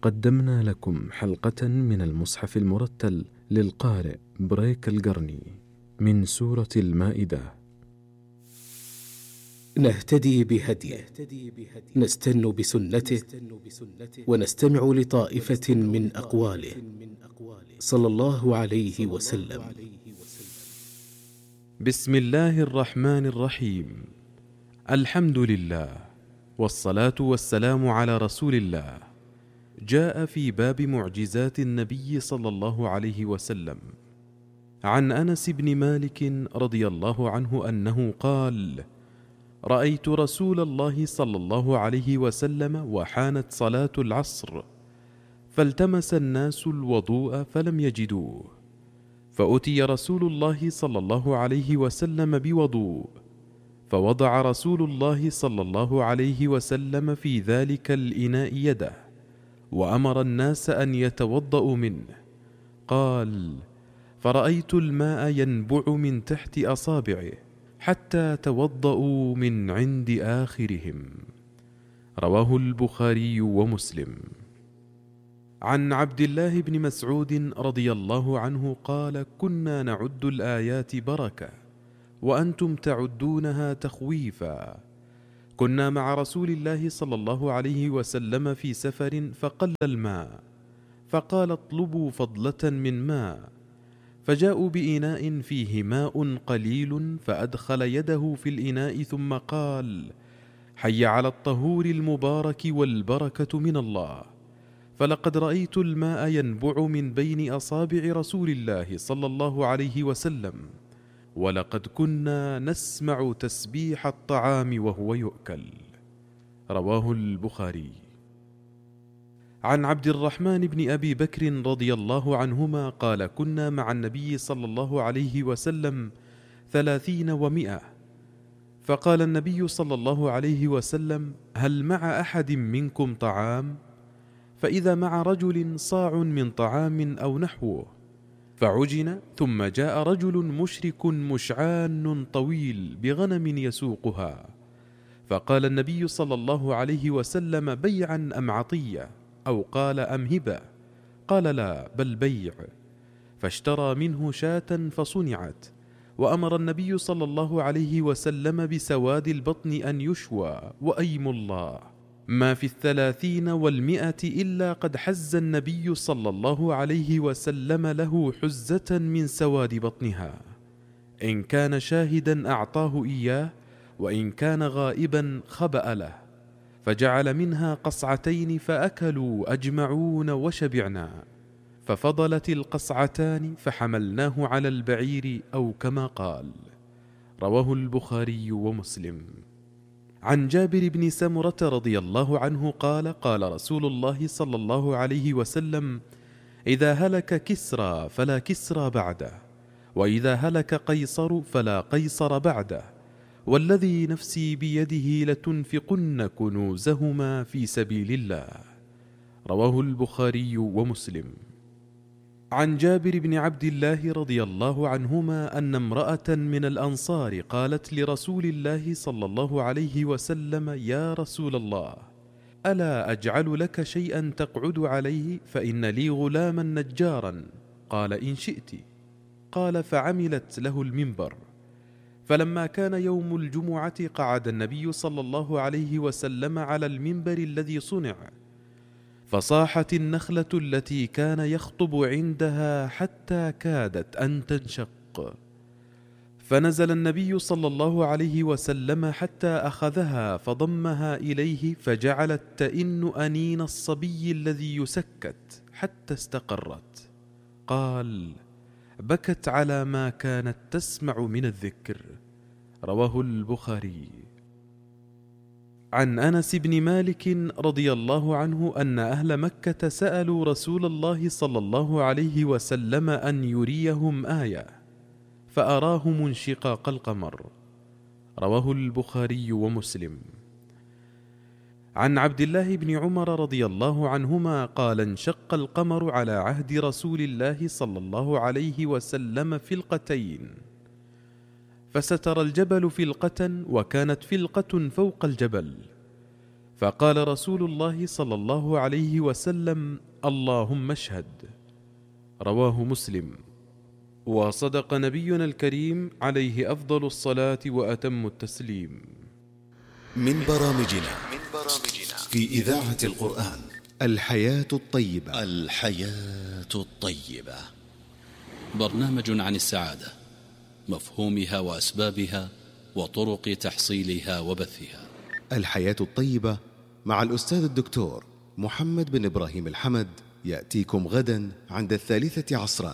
قدمنا لكم حلقة من المصحف المرتل للقارئ بريك القرني من سورة المائدة. نهتدي بهديه، نستن بسنته، ونستمع لطائفة من أقواله صلى الله عليه وسلم. بسم الله الرحمن الرحيم. الحمد لله، والصلاة والسلام على رسول الله. جاء في باب معجزات النبي صلى الله عليه وسلم عن أنس بن مالك رضي الله عنه أنه قال: رأيت رسول الله صلى الله عليه وسلم وحانت صلاة العصر، فالتمس الناس الوضوء فلم يجدوه، فأتي رسول الله صلى الله عليه وسلم بوضوء، فوضع رسول الله صلى الله عليه وسلم في ذلك الإناء يده، وأمر الناس أن يتوضأوا منه. قال: فرأيت الماء ينبع من تحت أصابعه حتى توضأوا من عند آخرهم. رواه البخاري ومسلم. عن عبد الله بن مسعود رضي الله عنه قال: كنا نعد الآيات بركة وأنتم تعدونها تخويفا. كنا مع رسول الله صلى الله عليه وسلم في سفر فقل الماء، فقال: اطلبوا فضلة من ماء، فجاءوا بإناء فيه ماء قليل، فأدخل يده في الإناء ثم قال: حي على الطهور المبارك والبركة من الله. فلقد رأيت الماء ينبع من بين أصابع رسول الله صلى الله عليه وسلم، ولقد كنا نسمع تسبيح الطعام وهو يؤكل. رواه البخاري. عن عبد الرحمن بن أبي بكر رضي الله عنهما قال: كنا مع النبي صلى الله عليه وسلم 30 و100، فقال النبي صلى الله عليه وسلم: هل مع أحد منكم طعام؟ فإذا مع رجل صاع من طعام أو نحوه، فعجن، ثم جاء رجل مشرك مشعان طويل بغنم يسوقها، فقال النبي صلى الله عليه وسلم: بيعا أم عطية؟ أو قال: أم هبة؟ قال: لا، بل بيع. فاشترى منه شاة فصنعت، وأمر النبي صلى الله عليه وسلم بسواد البطن أن يشوى، وأيم الله ما في 30 و100 إلا قد حز النبي صلى الله عليه وسلم له حزة من سواد بطنها، إن كان شاهدا أعطاه إياه، وإن كان غائبا خبأ له، فجعل منها قصعتين فأكلوا أجمعون وشبعنا، ففضلت القصعتان فحملناه على البعير، أو كما قال. رواه البخاري ومسلم. عن جابر بن سمرة رضي الله عنه قال: قال رسول الله صلى الله عليه وسلم: إذا هلك كسرى فلا كسرى بعده، وإذا هلك قيصر فلا قيصر بعده، والذي نفسي بيده لتنفقن كنوزهما في سبيل الله. رواه البخاري ومسلم. عن جابر بن عبد الله رضي الله عنهما أن امرأة من الأنصار قالت لرسول الله صلى الله عليه وسلم: يا رسول الله، ألا أجعل لك شيئا تقعد عليه؟ فإن لي غلاما نجارا. قال: إن شئت. قال: فعملت له المنبر. فلما كان يوم الجمعة قعد النبي صلى الله عليه وسلم على المنبر الذي صنع، فصاحت النخلة التي كان يخطب عندها حتى كادت أن تنشق، فنزل النبي صلى الله عليه وسلم حتى أخذها فضمها إليه، فجعلت تئن أنين الصبي الذي يسكت حتى استقرت. قال: بكت على ما كانت تسمع من الذكر. رواه البخاري. عن أنس بن مالك رضي الله عنه أن أهل مكة سألوا رسول الله صلى الله عليه وسلم أن يريهم آية، فأراهم انشقاق القمر. رواه البخاري ومسلم. عن عبد الله بن عمر رضي الله عنهما قال: انشق القمر على عهد رسول الله صلى الله عليه وسلم فلقتين، فستر الجبل فلقة، وكانت فلقة فوق الجبل، فقال رسول الله صلى الله عليه وسلم: اللهم اشهد. رواه مسلم. وصدق نبينا الكريم عليه أفضل الصلاة وأتم التسليم. من برامجنا في إذاعة القرآن الحياة الطيبة. الحياة الطيبة برنامج عن السعادة، مفهومها وأسبابها وطرق تحصيلها وبثها. الحياة الطيبة مع الأستاذ الدكتور محمد بن إبراهيم الحمد يأتيكم غدا عند 3 عصرا.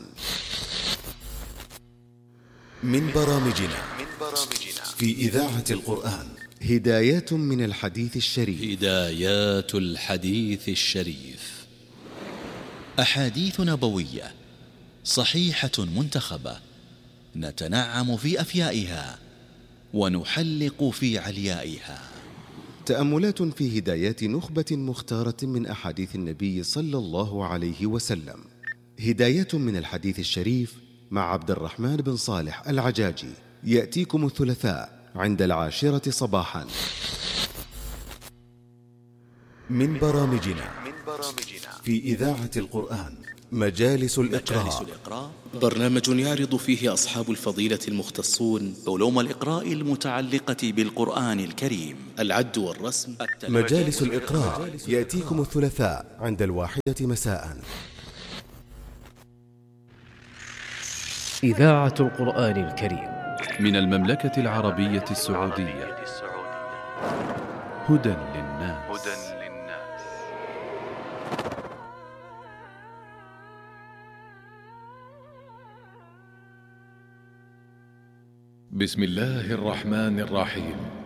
من برامجنا في إذاعة القرآن هدايات من الحديث الشريف. هدايات الحديث الشريف، أحاديث نبوية صحيحة منتخبة، نتنعم في أفيائها ونحلق في عليائها. تأملات في هدايات نخبة مختارة من أحاديث النبي صلى الله عليه وسلم. هداية من الحديث الشريف مع عبد الرحمن بن صالح العجاجي، يأتيكم الثلاثاء عند 10 صباحا. من برامجنا في إذاعة القرآن مجالس الإقراء، برنامج يعرض فيه أصحاب الفضيلة المختصون علوم الإقراء المتعلقة بالقرآن الكريم، العد والرسم. مجالس الإقراء يأتيكم الثلاثاء عند 1 مساء. إذاعة القرآن الكريم من المملكة العربية السعودية. هدى للناس. بسم الله الرحمن الرحيم.